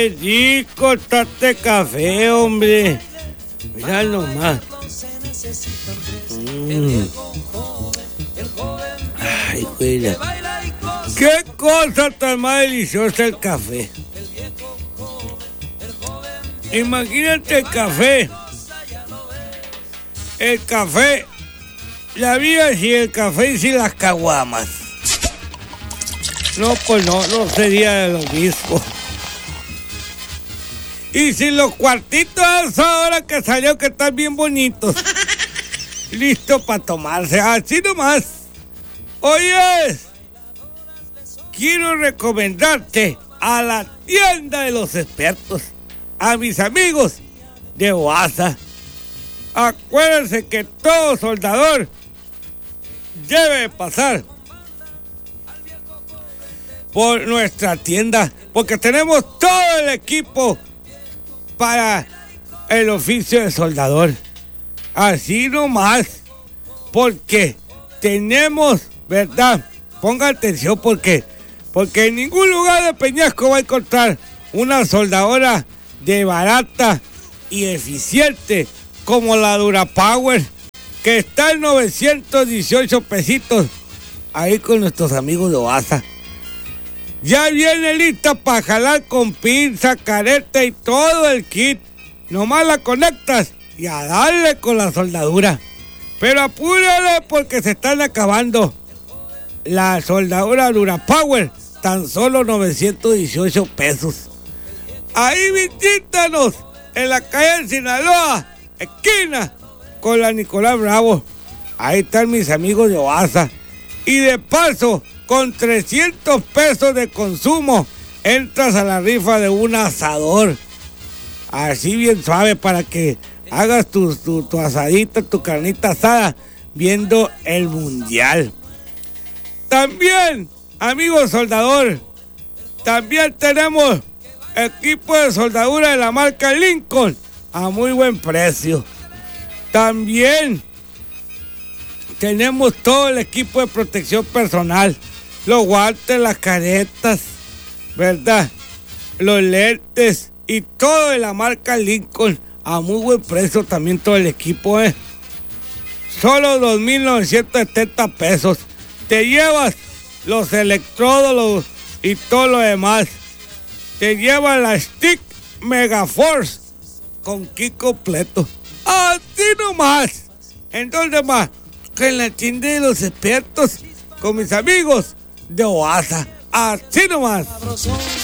Qué rico está este café, hombre. Mira nomás. Ay, güey. Qué cosa tan más deliciosa el café. Imagínate el café. El café. La vida sin el café y sin las caguamas. No, pues no sería lo mismo. Y sin los cuartitos ahora que salió que están bien bonitos. Listo para tomarse, así nomás. Oye, quiero recomendarte a la tienda de los expertos, a mis amigos de OASA. Acuérdense que todo soldador debe pasar por nuestra tienda, porque tenemos todo el equipo para el oficio de soldador. Así nomás, porque tenemos, ¿verdad? Ponga atención porque en ningún lugar de Peñasco va a encontrar una soldadora de barata y eficiente como la Durapower, que está en 918 pesitos, ahí con nuestros amigos de OASA. Ya viene lista para jalar con pinza, careta y todo el kit. Nomás la conectas y a darle con la soldadura. Pero apúrale porque se están acabando. La soldadura Durapower, tan solo 918 pesos. Ahí visítanos en la calle Sinaloa, esquina con la Nicolás Bravo. Ahí están mis amigos de OASA. Y de paso, con 300 pesos de consumo, entras a la rifa de un asador. Así bien suave para que hagas tu asadita, tu carnita asada, viendo el mundial. También, amigo soldador, también tenemos equipo de soldadura de la marca Lincoln a muy buen precio. También tenemos todo el equipo de protección personal, los guantes, las caretas, ¿verdad? Los lentes y todo de la marca Lincoln a muy buen precio también todo el equipo, Solo 2,970 pesos. Te llevas los electrodos y todo lo demás. Te llevas la Stick Megaforce con kit completo. Así nomás. ¿En dónde más? Que en la tienda de los expertos con mis amigos de OASA. Así nomás.